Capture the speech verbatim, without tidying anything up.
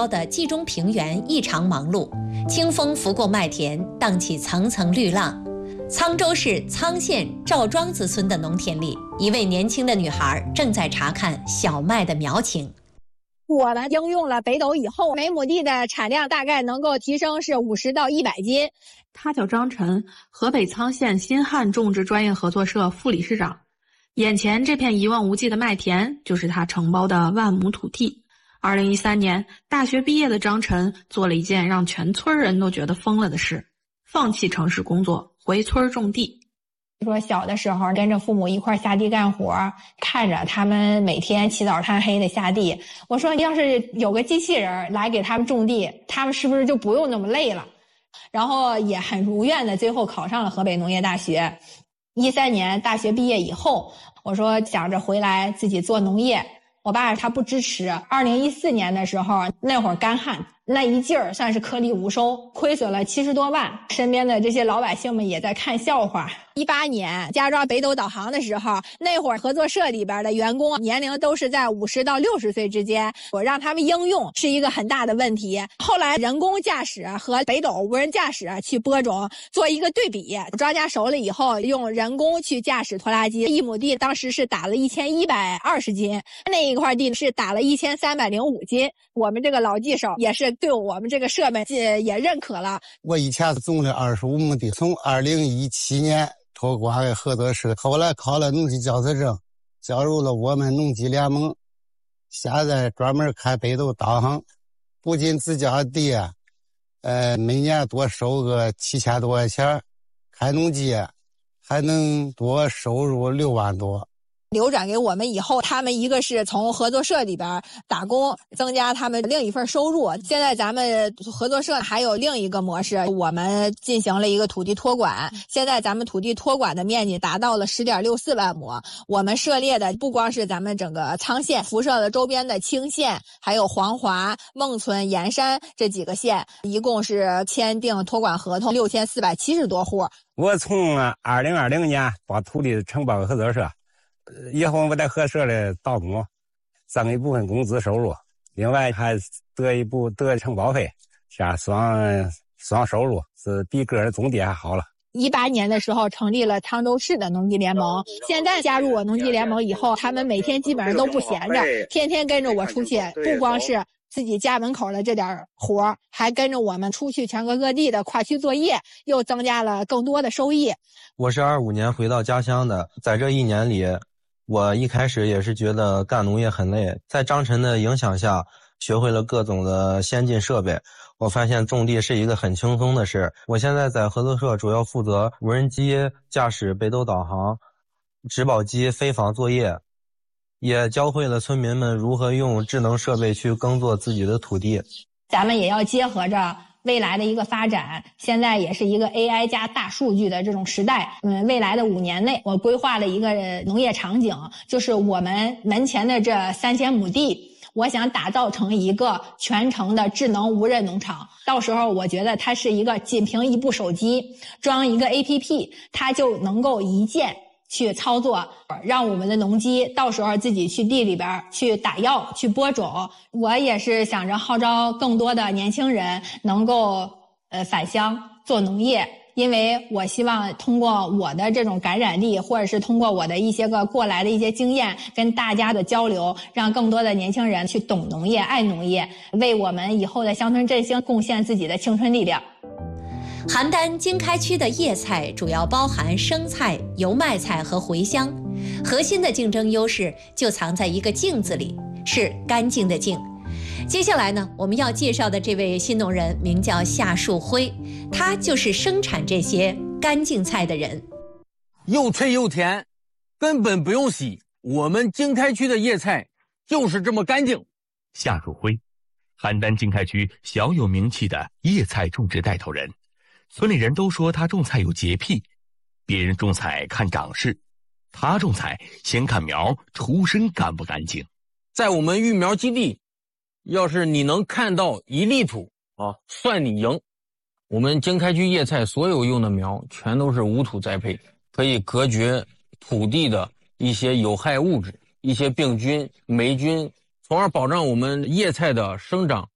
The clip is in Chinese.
高的冀中平原异常忙碌，清风拂过麦田，荡起层层绿浪。沧州市沧县赵庄子村的农田里，一位年轻的女孩正在查看小麦的苗情。 我们应用了北斗以后，每亩地的产量大概能够提升是五十到一百斤。 他叫张晨，河北沧县新汉种植专业合作社副理事长。眼前这片一望无际的麦田，就是他承包的万亩土地。二零一三年，大学毕业的张晨做了一件让全村人都觉得疯了的事，放弃城市工作，回村种地。 说小的时候跟着父母一块下地干活，看着他们每天起早贪黑的下地，我说要是有个机器人来给他们种地，他们是不是就不用那么累了？然后也很如愿的最后考上了河北农业大学。一三年大学毕业以后，我说想着回来自己做农业，我爸他不支持。二零一四年的时候，那会儿干旱，那一劲儿算是颗粒无收，亏损了七十多万，身边的这些老百姓们也在看笑话。一八年加抓北斗导航的时候，那会儿合作社里边的员工年龄都是在五十到六十岁之间，我让他们应用是一个很大的问题。后来人工驾驶和北斗无人驾驶去播种做一个对比，庄稼熟了以后用人工去驾驶拖拉机，一亩地当时是打了一千一百二十斤，那一块地是打了一千三百零五斤。我们这个老技手也是对我们这个设备也认可了。 我以前种了二十五亩地，从二零一七年托管给合作社，后来考了农机教师证，加入了我们农机联盟，现在专门开北斗导航，不仅自家地，呃，每年多收个七千多块钱，开农机还能多收入六万多。 流转给我们以后，他们一个是从合作社里边打工，增加他们另一份收入。现在咱们合作社还有另一个模式，我们进行了一个土地托管。现在咱们土地托管的面积达到了 十点六四万亩。我们涉猎的不光是咱们整个沧县，辐射了周边的青县，还有黄华、孟村、盐山这几个县，一共是签订托管合同六千四百七十多户。 我从二零二零年把土地承包给合作社，以后我在合社里打工，挣一部分工资收入，另外还得一部得承包费，这样双双收入是比个人种地还好了。 一八年的时候成立了沧州市的农机联盟，现在加入我农机联盟以后，他们每天基本上都不闲着，天天跟着我出去，不光是自己家门口的这点活，还跟着我们出去全国各地的跨区作业，又增加了更多的收益。 我是二五年回到家乡的，在这一年里，我一开始也是觉得干农业很累，在张晨的影响下，学会了各种的先进设备。我发现种地是一个很轻松的事。我现在在合作社主要负责无人机驾驶、北斗导航、植保机飞访作业，也教会了村民们如何用智能设备去耕作自己的土地。 咱们也要结合着未来的一个发展，现在也是一个 A I 加大数据的这种时代。嗯，未来的五年内，我规划了一个农业场景，就是我们门前的这三千亩地，我想打造成一个全程的智能无人农场。到时候我觉得它是一个仅凭一部手机装一个 A P P， 它就能够一键去操作，让我们的农机到时候自己去地里边去打药、去播种。我也是想着号召更多的年轻人能够呃返乡做农业，因为我希望通过我的这种感染力，或者是通过我的一些个过来的一些经验跟大家的交流，让更多的年轻人去懂农业、爱农业，为我们以后的乡村振兴贡献自己的青春力量。 邯郸经开区的叶菜主要包含生菜、油麦菜和茴香，核心的竞争优势就藏在一个净字里，是干净的净。接下来呢，我们要介绍的这位新农人名叫夏树辉，他就是生产这些干净菜的人。 又脆又甜，根本不用洗，我们经开区的叶菜就是这么干净。 夏树辉，邯郸经开区小有名气的叶菜种植带头人。村里人都说他种菜有洁癖，别人种菜看长势，他种菜先看苗出身干不干净。 在我们育苗基地，要是你能看到一粒土啊，算你赢。我们经开区叶菜所有用的苗全都是无土栽培，可以隔绝土地的一些有害物质、一些病菌、霉菌，从而保障我们叶菜的生长